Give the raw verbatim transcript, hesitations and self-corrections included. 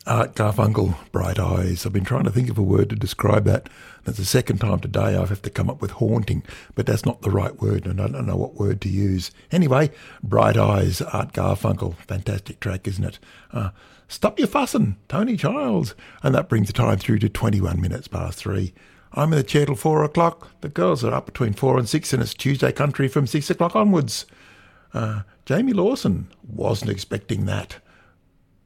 Art Garfunkel, Bright Eyes. I've been trying to think of a word to describe that. That's the second time today I've have to come up with haunting, but that's not the right word, and I don't know what word to use. Anyway, Bright Eyes, Art Garfunkel. Fantastic track, isn't it? Uh, Stop Your Fussin', Tony Childs. And that brings the time through to twenty-one minutes past three. I'm in the chair till four o'clock. The girls are up between four and six, and it's Tuesday country from six o'clock onwards. Uh, Jamie Lawson, wasn't expecting that.